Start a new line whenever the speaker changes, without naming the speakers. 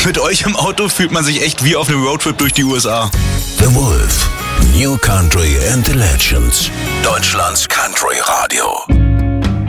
Mit euch im Auto fühlt man sich echt wie auf einem Roadtrip durch die USA.
The Wolf, New Country and the Legends. Deutschlands Country Radio.